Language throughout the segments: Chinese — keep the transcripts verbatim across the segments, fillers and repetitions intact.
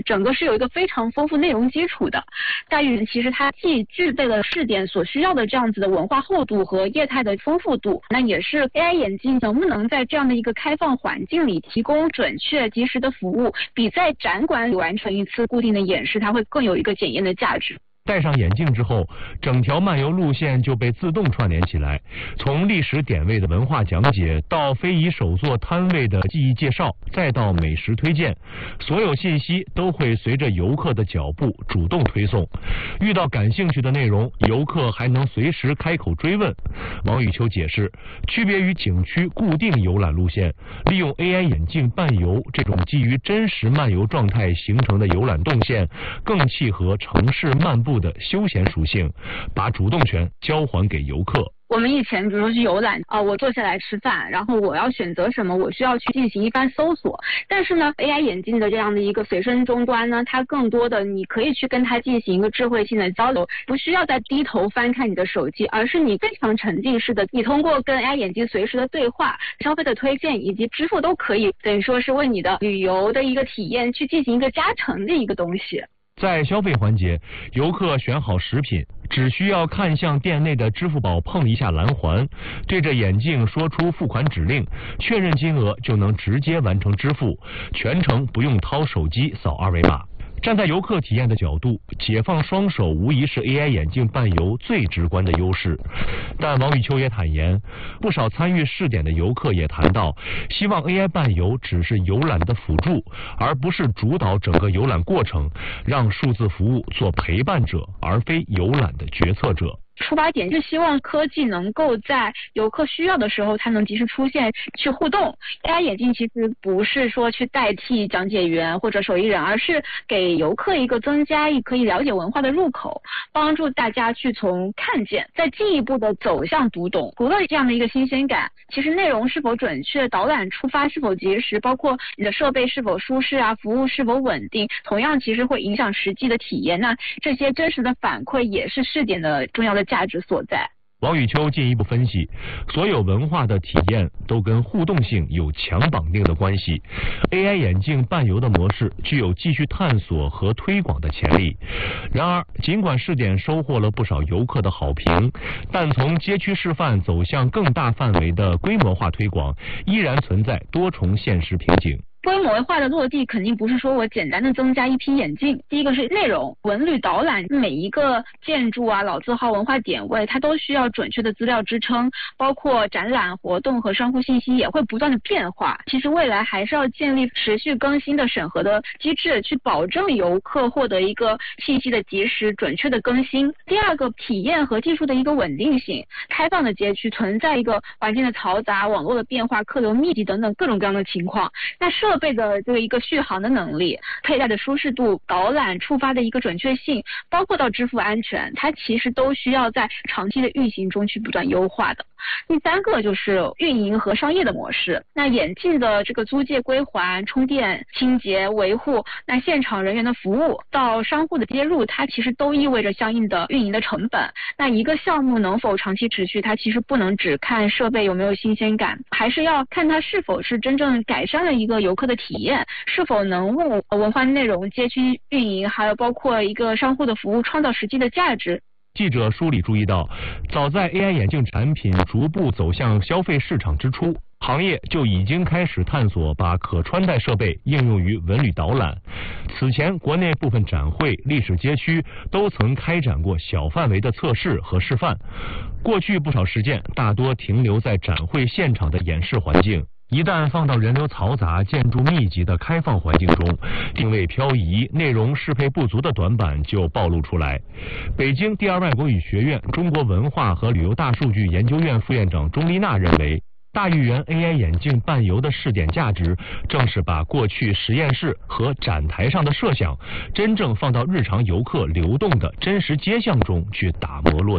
整个是有一个非常丰富内容基础的。大语言其实它既具备了试点所需要的这样子的文化厚度和业态的丰富度，那也是 A I 眼镜能不能在这样的一个开放环境里提供准确及时的服务，比在展馆里完成一次固定的演示，它会更有一个检验的价值。 戴上眼镜之后，整条漫游路线就被自动串联起来，从历史点位的文化讲解，到非遗手作摊位的技艺介绍，再到美食推荐，所有信息都会随着游客的脚步主动推送。遇到感兴趣的内容，游客还能随时开口追问。王雨秋解释，区别于景区固定游览路线，利用 A I 眼镜伴游这种基于真实漫游状态形成的游览动线，更契合城市漫步的休闲属性，把主动权交还给游客。 我们以前比如说去游览啊、呃，我坐下来吃饭，然后我要选择什么，我需要去进行一番搜索。但是呢 A I 眼镜的这样的一个随身终端呢，它更多的你可以去跟它进行一个智慧性的交流，不需要再低头翻看你的手机，而是你非常沉浸式的，你通过跟 A I 眼镜随时的对话、消费的推荐以及支付都可以，等于说是为你的旅游的一个体验去进行一个加成的一个东西。 在消费环节，游客选好食品，只需要看向店内的支付宝碰一下蓝环，对着眼镜说出付款指令，确认金额就能直接完成支付，全程不用掏手机扫二维码。站在游客体验的角度，解放双手无疑是 A I 眼镜伴游最直观的优势。但王雨秋也坦言，不少参与试点的游客也谈到，希望 A I 伴游只是游览的辅助，而不是主导整个游览过程，让数字服务做陪伴者，而非游览的决策者。 出发点就希望科技能够在游客需要的时候，它能及时出现，去互动。A I 眼镜其实不是说去代替讲解员或者手艺人，而是给游客一个增加一可以了解文化的入口，帮助大家去从看见，再进一步的走向读懂。除了这样的一个新鲜感，其实内容是否准确，导览出发是否及时，包括你的设备是否舒适啊，服务是否稳定，同样其实会影响实际的体验。那这些真实的反馈也是试点的重要的价值所在。 王雨秋进一步分析，所有文化的体验都跟互动性有强绑定的关系。A I 眼镜伴游的模式具有继续探索和推广的潜力。然而，尽管试点收获了不少游客的好评，但从街区示范走向更大范围的规模化推广，依然存在多重现实瓶颈。 规模化的落地肯定不是说我简单的增加一批眼镜，第一个是内容，文旅导览每一个建筑啊、老字号、文化点位，它都需要准确的资料支撑，包括展览活动和商户信息也会不断的变化。其实未来还是要建立持续更新的审核的机制，去保证游客获得一个信息的及时准确的更新。第二个，体验和技术的一个稳定性，开放的街区存在一个环境的嘈杂、网络的变化、客流密集等等各种各样的情况，那设设备的这个一个续航的能力、佩戴的舒适度、导览触发的一个准确性，包括到支付安全，它其实都需要在长期的运行中去不断优化的。第三个就是运营和商业的模式，那眼镜的这个租借归还、充电、清洁、维护，那现场人员的服务到商户的接入，它其实都意味着相应的运营的成本。那一个项目能否长期持续，它其实不能只看设备有没有新鲜感，还是要看它是否是真正改善了一个游客的体验，是否能为文化内容、街区运营，还有包括一个商户的服务创造实际的价值。 记者梳理注意到，早在 A I 眼镜产品逐步走向消费市场之初，行业就已经开始探索把可穿戴设备应用于文旅导览。此前，国内部分展会、历史街区都曾开展过小范围的测试和示范。过去不少实践大多停留在展会现场的演示环境，一旦放到人流嘈杂、建筑密集的开放环境中，定位漂移、内容适配不足的短板就暴露出来。北京第二外国语学院中国文化和旅游大数据研究院副院长钟丽娜认为，大语言 A I 眼镜伴游的试点价值，正是把过去实验室和展台上的设想，真正放到日常游客流动的真实街巷中去打磨落地。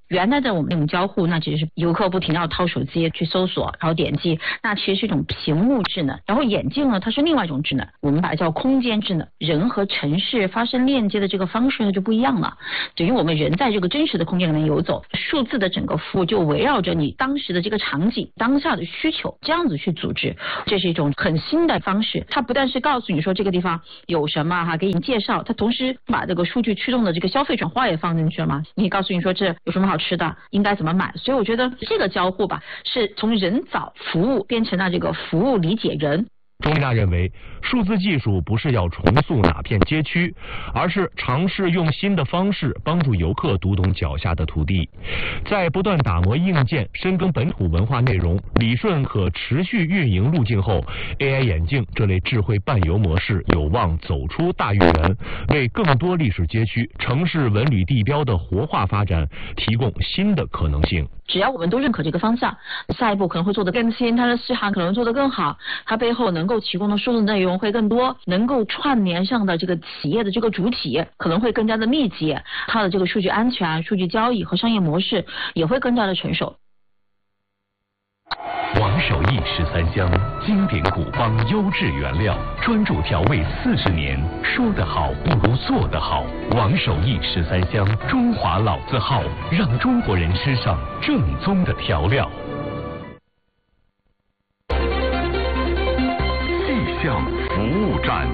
原来的我们那种交互，那其实是游客不停地要掏手机去搜索，然后点击，那其实是一种屏幕智能。然后眼镜呢，它是另外一种智能，我们把它叫空间智能。人和城市发生链接的这个方式呢就不一样了，等于我们人在这个真实的空间里面游走，数字的整个服务就围绕着你当时的这个场景、当下的需求这样子去组织，这是一种很新的方式。它不但是告诉你说这个地方有什么哈，给你介绍，它同时把这个数据驱动的这个消费转化也放进去了嘛，你告诉你说这有什么好吃的，应该怎么买。所以我觉得这个交互吧，是从人造服务变成了这个服务理解人。 钟丽娜认为，数字技术不是要重塑哪片街区，而是尝试用新的方式帮助游客读懂脚下的土地。在不断打磨硬件、深耕本土文化内容、理顺可持续运营路径后， A I 眼镜这类智慧伴游模式有望走出大运园，为更多历史街区、城市文旅地标的活化发展提供新的可能性。 只要我们都认可这个方向，下一步可能会做得更新，它的市场可能做得更好，它背后能够提供的数字内容会更多，能够串联上的这个企业的这个主体可能会更加的密集，它的这个数据安全、数据交易和商业模式也会更加的成熟。 王守义十三香，经典古方优质原料，专注调味四十年，说得好不如做得好。王守义十三香，中华老字号，让中国人吃上正宗的调料。气象服务站，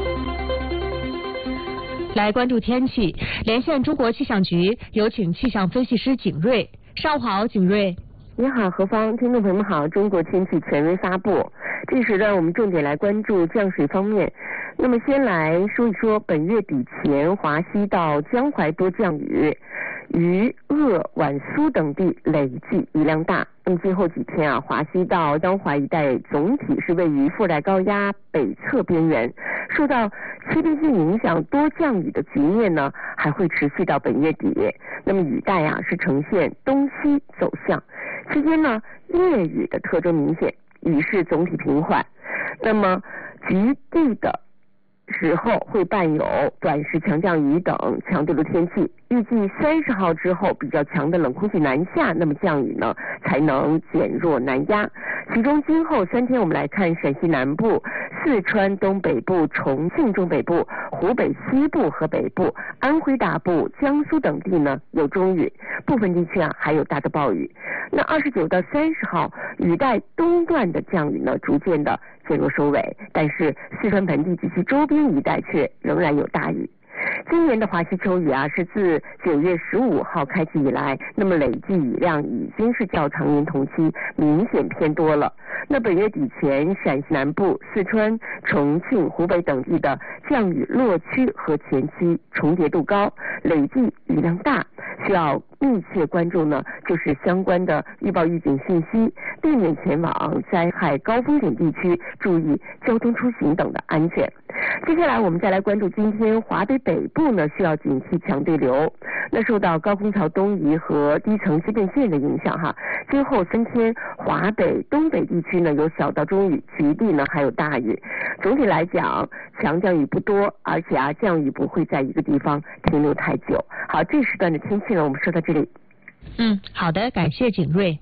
来关注天气，连线中国气象局，有请气象分析师景瑞。上午好，景瑞。 你好，何芳，听众朋友们好。中国天气权威发布，这时段我们重点来关注降水方面。那么先来说一说本月底前华西到江淮多降雨，于鄂皖苏等地累计雨量大。那么今后几天啊，华西到江淮一带总体是位于副带高压北侧边缘，受到切变性影响，多降雨的局面呢还会持续到本月底。那么雨带啊是呈现东西走向，期间呢夜雨的特征明显，雨势总体平缓。那么局地的时候会伴有短时强降雨等强度的天气，预计三十号之后比较强的冷空气南下，那么降雨呢才能减弱南压。其中今后三天我们来看陕西南部、四川东北部、重庆中北部、湖北西部和北部、安徽大部、江苏等地呢有中雨，部分地区啊还有大的暴雨。那二十九到三十号雨带东段的降雨呢逐渐的减弱收尾，但是四川盆地及其周边一带却仍然有大雨。今年的华西秋雨啊，是自九月十五号开启以来，那么累计雨量已经是较常年同期明显偏多了。那本月底前，陕西南部、四川、重庆、湖北等地的降雨落区和前期重叠度高，累计雨量大，需要密切关注呢，就是相关的预报预警信息，避免前往灾害高风险地区，注意交通出行等的安全。接下来我们再来关注今天华北北部呢需要警惕强对流，那受到高空槽东移和低层切变线的影响哈，今后三天华北东北地区呢有小到中雨，局地呢还有大雨。总体来讲，强降雨不多，而且啊降雨不会在一个地方停留太久。好，这时段的天气呢我们说到这里。 嗯，好的，感谢景瑞。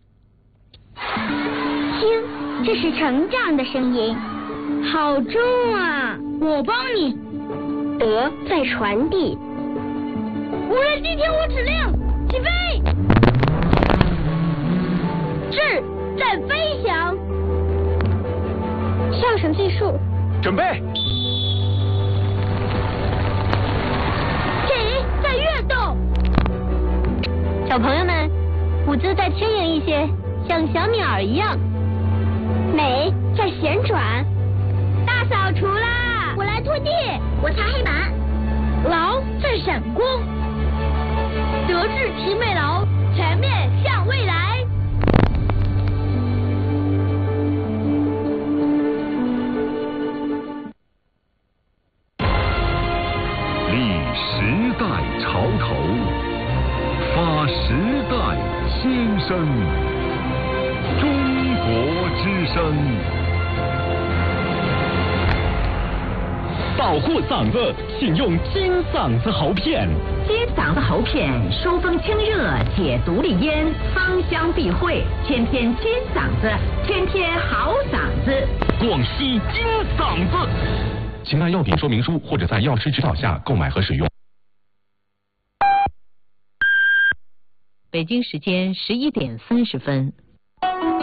听，这是成长的声音。好重啊！我帮你。德在传递。无人机听我指令，起飞。智在飞翔。上升技术。 准备。 体在跃动。小朋友们，舞姿再轻盈一些，像小鸟一样。美在旋转。大扫除啦！我来拖地，我擦黑板。劳在闪光。德智体美劳，全面向未来。 立时代潮头，发时代新声。中国之声。到保护嗓子，请用金嗓子喉片。 金嗓子喉片收风清热，解毒利咽，芳香避秽，天天金嗓子，天天好嗓子。 广西金嗓子。请按药品说明书或者在药师指导下购买和使用。 北京时间十一点三十分。